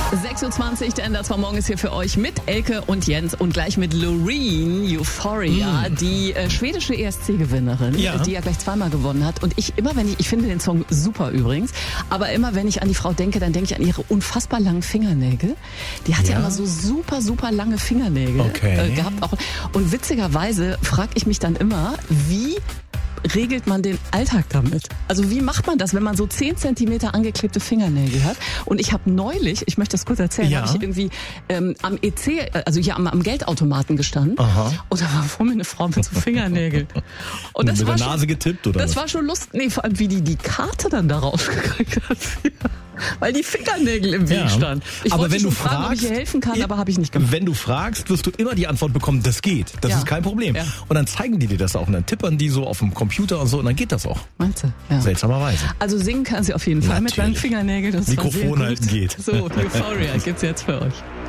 6.20 Uhr, denn das war morgens hier für euch mit Elke und Jens und gleich mit Loreen, Euphoria, die schwedische ESC-Gewinnerin, die ja gleich zweimal gewonnen hat. Und ich finde den Song super übrigens, aber immer wenn ich an die Frau denke, dann denke ich an ihre unfassbar langen Fingernägel. Die hat ja immer so super, super lange Fingernägel gehabt. Auch. Und witzigerweise frage ich mich dann immer, wie regelt man den Alltag damit? Also wie macht man das, wenn man so 10 Zentimeter angeklebte Fingernägel hat? Und ich habe neulich, ich möchte das kurz erzählen, habe ich irgendwie am EC, also hier am Geldautomaten gestanden. Und da war vor mir eine Frau mit so Fingernägeln. Und das mit war der Nase getippt, oder das was? war schon lustig. Nee, vor allem wie die Karte dann da rausgekriegt hat. Weil die Fingernägel im Weg standen. Ich aber wollte wenn schon du fragen, ob ich ihr helfen kann, aber habe ich nicht gemacht. Wenn du fragst, wirst du immer die Antwort bekommen, das geht. Das ist kein Problem. Ja. Und dann zeigen die dir das auch und dann tippern die so auf dem Computer und so und dann geht das auch. Meinst du? Ja. Seltsamerweise. Also singen kann sie auf jeden Fall mit langen Fingernägeln. Das war sehr Mikrofon gut. halten geht. So, Euphoria gibt's jetzt für euch.